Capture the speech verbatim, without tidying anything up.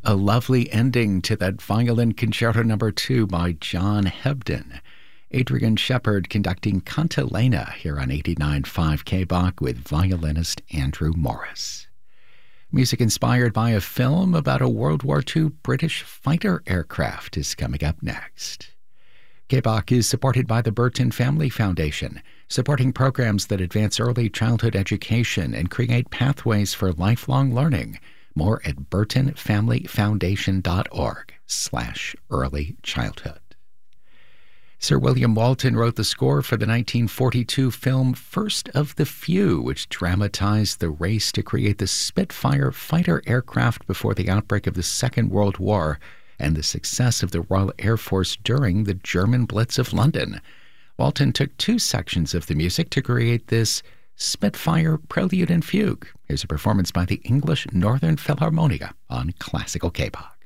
A lovely ending to that Violin Concerto Number two by John Hebden. Adrian Shepard conducting Cantilena here on eighty-nine point five K B O C with violinist Andrew Morris. Music inspired by a film about a World War Two British fighter aircraft is coming up next. K B O C is supported by the Burton Family Foundation, supporting programs that advance early childhood education and create pathways for lifelong learning. More at burtonfamilyfoundation.org slash early childhood. Sir William Walton wrote the score for the nineteen forty-two film First of the Few, which dramatized the race to create the Spitfire fighter aircraft before the outbreak of the Second World War and the success of the Royal Air Force during the German Blitz of London. Walton took two sections of the music to create this Spitfire Prelude and Fugue. Here's a performance by the English Northern Philharmonia on Classical K B O C.